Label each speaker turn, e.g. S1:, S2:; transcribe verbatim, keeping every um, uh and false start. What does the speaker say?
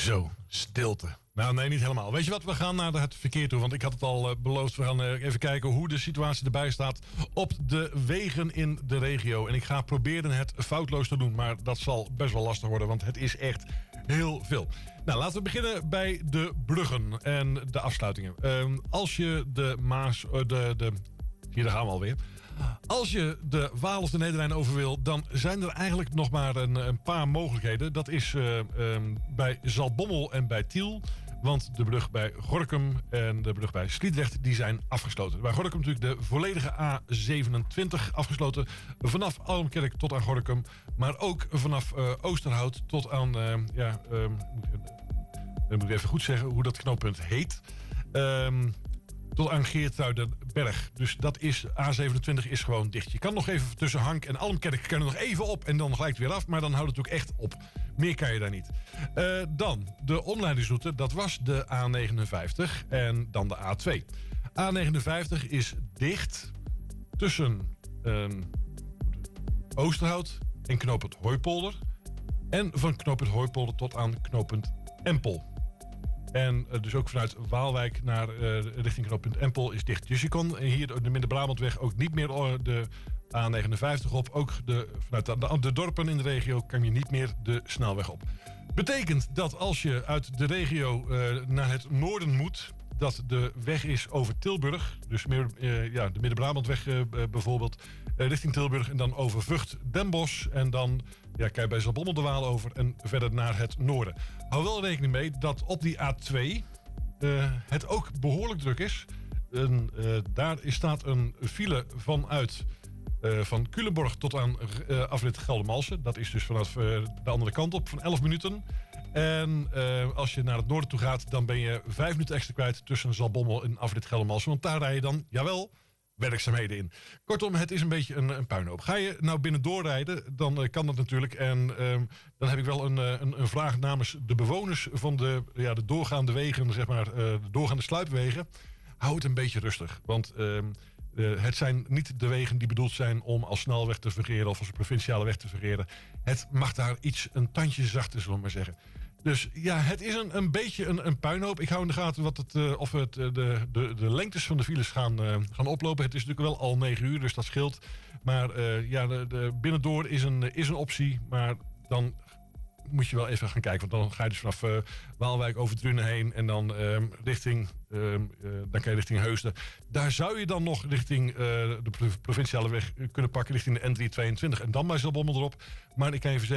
S1: Zo, stilte. Nou, nee, niet helemaal. Weet je wat, we gaan naar het verkeer toe. Want ik had het al uh, beloofd. We gaan uh, even kijken hoe de situatie erbij staat op de wegen in de regio. En ik ga proberen het foutloos te doen. Maar dat zal best wel lastig worden, want het is echt heel veel. Nou, laten we beginnen bij de bruggen en de afsluitingen. Uh, als je de Maas... Uh, de, de, hier gaan we alweer. Als je de Waal of de Nederrijn over wil, dan zijn er eigenlijk nog maar een, een paar mogelijkheden. Dat is uh, um, bij Zaltbommel en bij Tiel. Want de brug bij Gorinchem en de brug bij Sliedrecht die zijn afgesloten. Bij Gorinchem natuurlijk de volledige A zevenentwintig afgesloten. Vanaf Almkerk tot aan Gorinchem. Maar ook vanaf uh, Oosterhout tot aan... Uh, ja, um, dan moet ik even goed zeggen hoe dat knooppunt heet. Um, Tot aan Geertruidenberg. Dus dat is, A zevenentwintig is gewoon dicht. Je kan nog even tussen Hank en Almkerk kan er nog even op en dan glijdt het weer af. Maar dan houdt het ook echt op. Meer kan je daar niet. Uh, dan de omleidingsroute. Dat was de A negenenvijftig en dan de A twee. A negenenvijftig is dicht tussen uh, Oosterhout en knooppunt Hooipolder. En van knooppunt Hooipolder tot aan knooppunt Empel. En uh, dus ook vanuit Waalwijk naar uh, richting knooppunt Empel is dicht. Dus je kon hier de Midden-Brabantweg ook niet meer de A negenenvijftig op. Ook de, vanuit de, de, de dorpen in de regio kan je niet meer de snelweg op. Betekent dat als je uit de regio uh, naar het noorden moet, dat de weg is over Tilburg. Dus meer, uh, ja, de Midden-Brabantweg uh, bijvoorbeeld. Uh, richting Tilburg en dan over Vught, Den Bosch. En dan ja, kijk bij Zaltbommel de Waal over en verder naar het noorden. Hou wel rekening mee dat op die A twee uh, het ook behoorlijk druk is. En, uh, daar staat een file vanuit uh, van Culemborg tot aan uh, afrit Geldermalsen. Dat is dus vanaf uh, de andere kant op van elf minuten. En uh, als je naar het noorden toe gaat, dan ben je vijf minuten extra kwijt tussen Zaltbommel en afrit Geldermalsen. Want daar rij je dan, jawel, werkzaamheden in. Kortom, het is een beetje een, een puinhoop. Ga je nou binnen doorrijden, dan uh, kan dat natuurlijk. En uh, dan heb ik wel een, een, een vraag namens de bewoners van de, ja, de doorgaande wegen, zeg maar, uh, de doorgaande sluipwegen. Hou het een beetje rustig. Want uh, uh, het zijn niet de wegen die bedoeld zijn om als snelweg te fungeren of als provinciale weg te fungeren. Het mag daar iets, een tandje zachter, zullen we maar zeggen. Dus ja, het is een, een beetje een, een puinhoop. Ik hou in de gaten wat het, uh, of het, uh, de, de, de lengtes van de files gaan, uh, gaan oplopen. Het is natuurlijk wel al negen uur, dus dat scheelt. Maar uh, ja, de, de binnendoor is een, is een optie. Maar dan moet je wel even gaan kijken. Want dan ga je dus vanaf uh, Waalwijk over Drunen heen. En dan uh, richting, uh, uh, dan kan je richting Heusden. Daar zou je dan nog richting uh, de provinciale weg kunnen pakken. Richting de N driehonderdtweeëntwintig. En dan bij Zaltbommel erop. Maar ik kan je verzekeren.